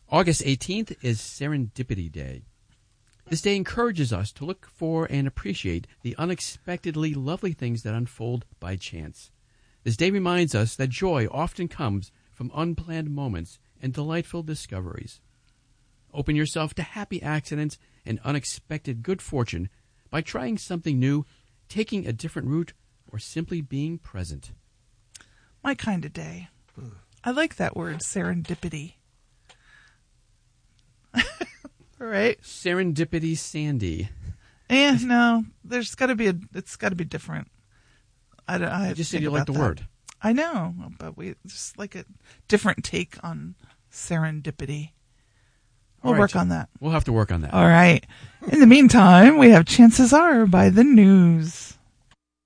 August 18th is Serendipity Day. This day encourages us to look for and appreciate the unexpectedly lovely things that unfold by chance. This day reminds us that joy often comes from unplanned moments and delightful discoveries. Open yourself to happy accidents and unexpected good fortune by trying something new, taking a different route, or simply being present. My kind of day. I like that word, serendipity. Right? Serendipity Sandy. No, there's got to be it's got to be different. I just said you like the word. I know, but we just like a different take on serendipity. We'll work on that. We'll have to work on that. All right. In the meantime, we have Chances Are by the News.